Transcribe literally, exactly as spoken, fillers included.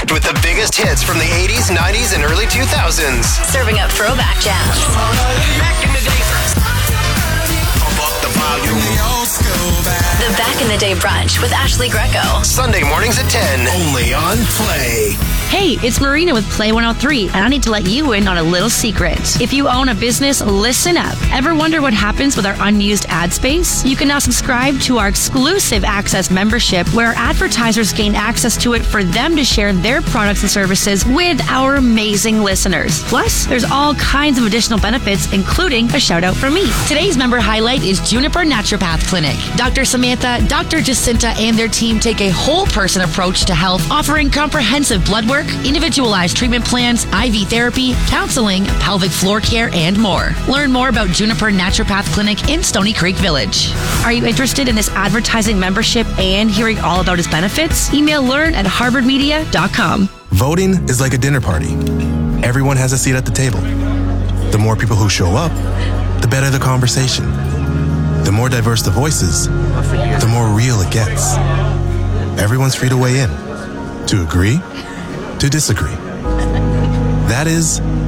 packed with the biggest hits from the eighties, nineties, and early two thousands. Serving up throwback jams. Back in the day. Pump up the volume. The Back in the Day brunch with Ashley Greco. Sunday mornings at ten. Only on Play. Hey, it's Marina with Play one oh three, and I need to let you in on a little secret. If you own a business, listen up. Ever wonder what happens with our unused ad space? You can now subscribe to our exclusive Access membership, where advertisers gain access to it for them to share their products and services with our amazing listeners. Plus, there's all kinds of additional benefits, including a shout out from me. Today's member highlight is Juniper Naturopath Clinic. Doctor Samantha, Doctor Jacinta, and their team take a whole person approach to health, offering comprehensive blood work, individualized treatment plans, I V therapy, counseling, pelvic floor care, and more. Learn more about Juniper Naturopath Clinic in Stony Creek Village. Are you interested in this advertising membership and hearing all about its benefits? Email learn at harvard media dot com. Voting is like a dinner party. Everyone has a seat at the table. The more people who show up, the better the conversation. The more diverse the voices, the more real it gets. Everyone's free to weigh in. To agree, to disagree. That is